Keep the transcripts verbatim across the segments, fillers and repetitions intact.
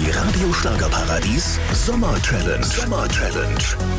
Die Radio Schlagerparadies Sommer Challenge. Sommer Challenge.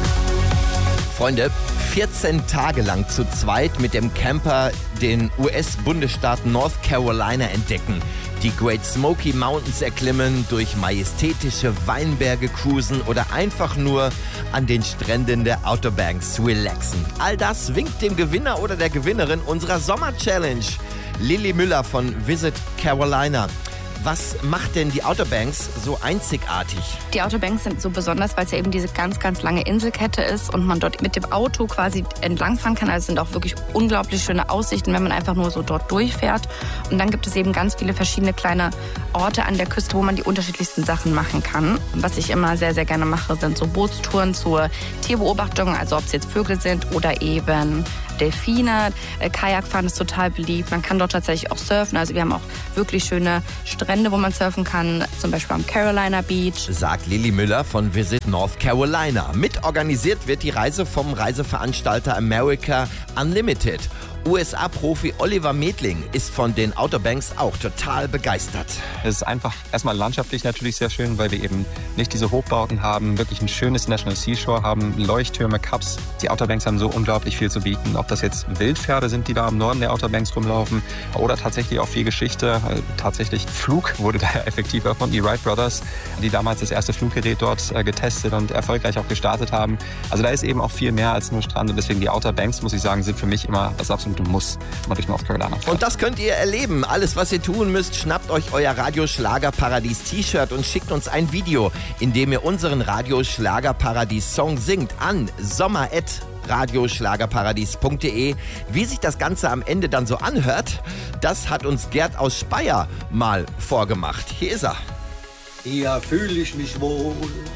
Freunde, vierzehn Tage lang zu zweit mit dem Camper den U S-Bundesstaat North Carolina entdecken, die Great Smoky Mountains erklimmen, durch majestätische Weinberge cruisen oder einfach nur an den Stränden der Outer Banks relaxen. All das winkt dem Gewinner oder der Gewinnerin unserer Sommer-Challenge, Lilly Müller von Visit Carolina. Was macht denn die Outer Banks so einzigartig? Die Outer Banks sind so besonders, weil es ja eben diese ganz, ganz lange Inselkette ist und man dort mit dem Auto quasi entlangfahren kann. Also es sind auch wirklich unglaublich schöne Aussichten, wenn man einfach nur so dort durchfährt. Und dann gibt es eben ganz viele verschiedene kleine Orte an der Küste, wo man die unterschiedlichsten Sachen machen kann. Was ich immer sehr, sehr gerne mache, sind so Bootstouren zur Tierbeobachtung, also ob es jetzt Vögel sind oder eben Delfine. Kajakfahren ist total beliebt. Man kann dort tatsächlich auch surfen. Also wir haben auch wirklich schöne Strände, wo man surfen kann, zum Beispiel am Carolina Beach. Sagt Lilly Müller von Visit North Carolina. Mitorganisiert wird die Reise vom Reiseveranstalter America Unlimited. U S A-Profi Oliver Medling ist von den Outer Banks auch total begeistert. Es ist einfach erstmal landschaftlich natürlich sehr schön, weil wir eben nicht diese Hochbauten haben, wirklich ein schönes National Seashore haben, Leuchttürme, Cups. Die Outer Banks haben so unglaublich viel zu bieten. Ob das jetzt Wildpferde sind, die da im Norden der Outer Banks rumlaufen, oder tatsächlich auch viel Geschichte. Tatsächlich Flug wurde da effektiv erfunden. Die Wright Brothers, die damals das erste Fluggerät dort getestet und erfolgreich auch gestartet haben. Also da ist eben auch viel mehr als nur Strand. Und deswegen die Outer Banks, muss ich sagen, sind für mich immer das absolute Muss, mal durch North Carolina fahren. Und das könnt ihr erleben. Alles, was ihr tun müsst, schnappt euch euer Radio Schlagerparadies T-Shirt und schickt uns ein Video, in dem ihr unseren Radio Schlagerparadies Song singt an sommer at radioschlagerparadies punkt de. Wie sich das Ganze am Ende dann so anhört, das hat uns Gerd aus Speyer mal vorgemacht. Hier ist er. Hier fühle ich mich wohl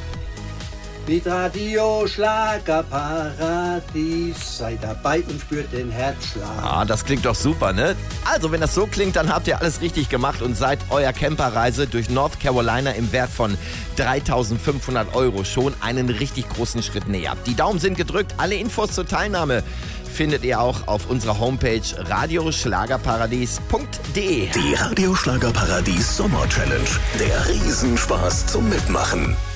mit Radio Schlagerparadies. Seid dabei und spürt den Herzschlag. Ah, das klingt doch super, ne? Also, wenn das so klingt, dann habt ihr alles richtig gemacht und seid eurer Camperreise durch North Carolina im Wert von dreitausendfünfhundert Euro schon einen richtig großen Schritt näher. Die Daumen sind gedrückt. Alle Infos zur Teilnahme findet ihr auch auf unserer Homepage radioschlagerparadies punkt de. Die Radio Schlagerparadies Sommer Challenge. Der Riesenspaß zum Mitmachen.